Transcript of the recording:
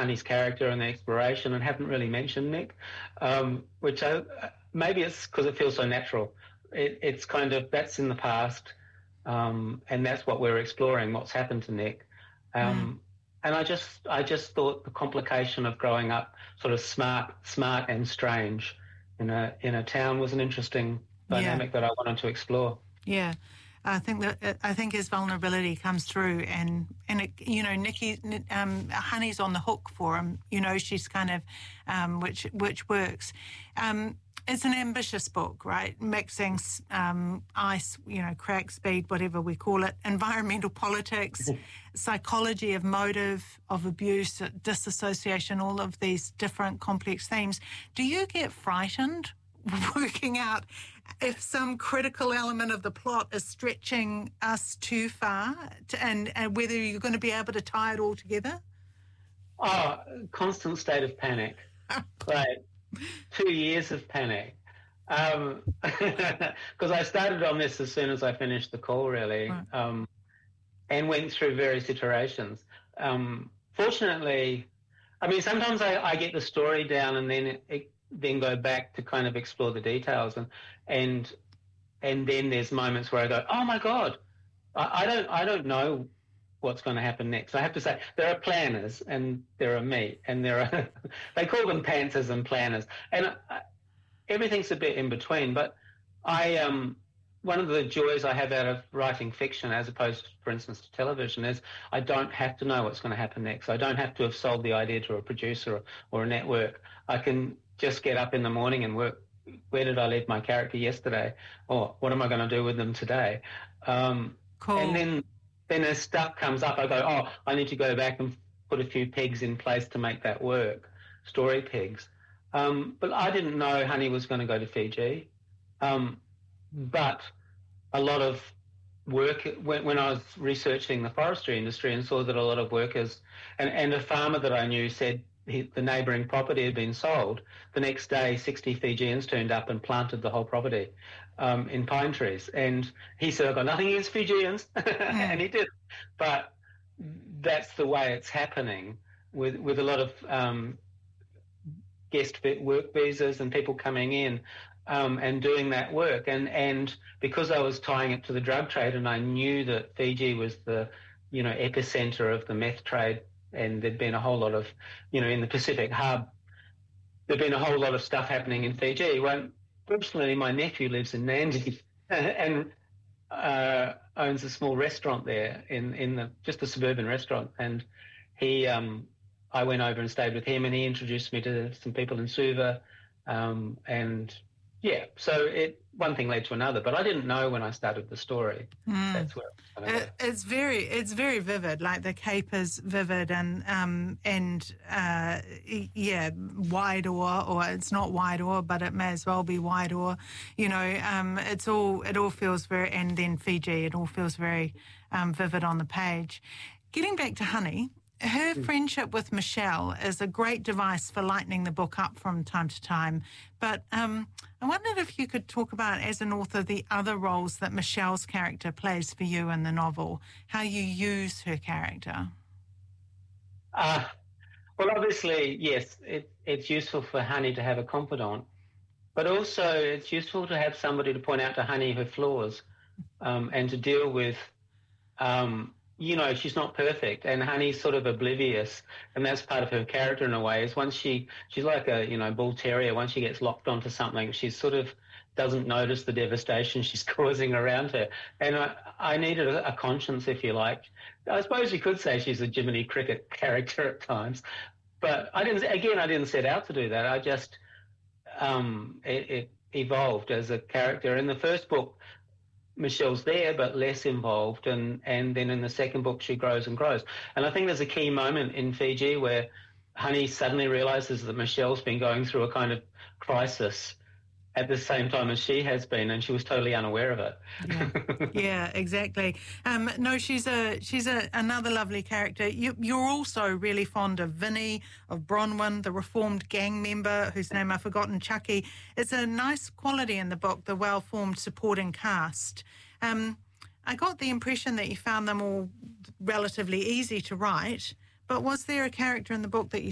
Honey's character and the exploration and haven't really mentioned Nick, which maybe it's because it feels so natural. It's kind of, that's in the past, and that's what we're exploring, what's happened to Nick. And I just thought the complication of growing up sort of smart and strange in a town was an interesting dynamic that I wanted to explore. Yeah. I think his vulnerability comes through, and it, Honey's on the hook for him. She's kind of which works. It's an ambitious book, right? Mixing ice, crack, speed, whatever we call it, environmental politics, psychology of motive, of abuse, disassociation, all of these different complex themes. Do you get frightened working out if some critical element of the plot is stretching us too far, and whether you're going to be able to tie it all together? Oh, constant state of panic. Like 2 years of panic. Because I started on this as soon as I finished The Call, really, right. And went through various iterations. Fortunately, I mean, sometimes I get the story down and then go back to kind of explore the details, and then there's moments where I go, oh my God, I don't know what's going to happen next. I have to say, there are planners and there are me, and there are they call them pantsers and planners, and everything's a bit in between. But one of the joys I have out of writing fiction, as opposed, for instance, to television, is I don't have to know what's going to happen next. I don't have to have sold the idea to a producer or a network. I can just get up in the morning and work. Where did I leave my character yesterday? Or what am I going to do with them today? Cool. And then as stuff comes up, I go, oh, I need to go back and put a few pegs in place to make that work, story pegs. But I didn't know Honey was going to go to Fiji. But a lot of work, when I was researching the forestry industry and saw that a lot of workers, and a farmer that I knew said the neighbouring property had been sold, the next day 60 Fijians turned up and planted the whole property in pine trees. And he said, I've got nothing against Fijians, and he did. But that's the way it's happening with a lot of guest work visas and people coming in and doing that work. And because I was tying it to the drug trade, and I knew that Fiji was the, epicenter of the meth trade, and there'd been a whole lot of, in the Pacific hub, there'd been a whole lot of stuff happening in Fiji. Well, fortunately, my nephew lives in Nandi and owns a small restaurant there in just a suburban restaurant. And he, I went over and stayed with him, and he introduced me to some people in Suva, and yeah, so one thing led to another, but I didn't know when I started the story. That's where it's very vivid. Like the Cape is vivid, and wide or it's not wide or, but it may as well be wide or. It all feels very, and then Fiji, it all feels very vivid on the page. Getting back to Honey. Her friendship with Michelle is a great device for lightening the book up from time to time. But I wondered if you could talk about, as an author, the other roles that Michelle's character plays for you in the novel, how you use her character. Well, obviously, yes, it's useful for Honey to have a confidant, but also it's useful to have somebody to point out to Honey her flaws and to deal with... she's not perfect, and Honey's sort of oblivious, and that's part of her character in a way, is once she's like a, bull terrier, once she gets locked onto something, she sort of doesn't notice the devastation she's causing around her. And I needed a conscience, if you like. I suppose you could say she's a Jiminy Cricket character at times, but I didn't set out to do that. I just, it evolved as a character. In the first book, Michelle's there, but less involved, and then in the second book she grows and grows. And I think there's a key moment in Fiji where Honey suddenly realises that Michelle's been going through a kind of crisis at the same time as she has been, and she was totally unaware of it. Yeah, exactly. No, she's another lovely character. You're also really fond of Vinny, of Bronwyn, the reformed gang member whose name I've forgotten, Chucky. It's a nice quality in the book, the well-formed supporting cast. I got the impression that you found them all relatively easy to write, but was there a character in the book that you